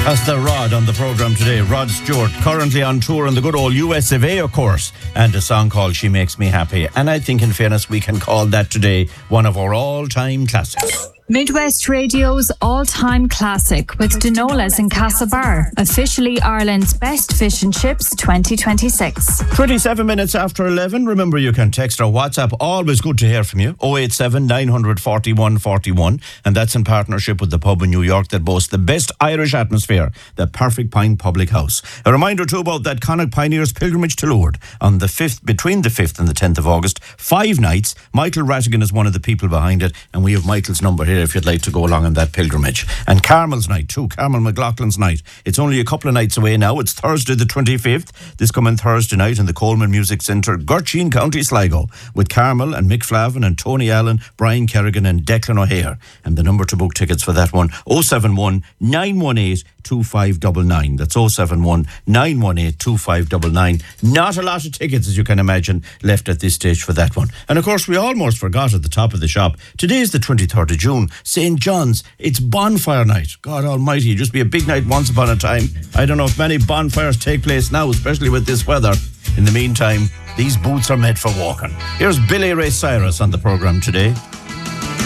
That's the Rod on the programme today. Rod Stewart, currently on tour in the good old US of A, of course, and a song called She Makes Me Happy. And I think, in fairness, we can call that today one of our all-time classics. Midwest Radio's all-time classic with Dinolas in Castlebar, officially Ireland's best fish and chips 2026. 27 minutes after 11. Remember, you can text or WhatsApp. Always good to hear from you. 087 941 41. And that's in partnership with the pub in New York that boasts the best Irish atmosphere, the Perfect Pint Public House. A reminder too about that Connacht Pioneers pilgrimage to Lourdes on the 5th, between the 5th and the 10th of August. 5 nights. Michael Rattigan is one of the people behind it, and we have Michael's number here if you'd like to go along on that pilgrimage. And Carmel's night too, Carmel McLaughlin's night. It's only a couple of nights away now. It's Thursday the 25th, this coming Thursday night in the Coleman Music Centre, Gurcheen, County Sligo, with Carmel and Mick Flavin and Tony Allen, Brian Kerrigan and Declan O'Hare. And the number to book tickets for that one, 071 918 2599. That's 071 918 2599. Not a lot of tickets, as you can imagine, left at this stage for that one. And of course, we almost forgot at the top of the shop. Today is the 23rd of June, St. John's. It's bonfire night. God almighty, it used to be a big night once upon a time. I don't know if many bonfires take place now, especially with this weather. In the meantime, these boots are made for walking. Here's Billy Ray Cyrus on the programme today.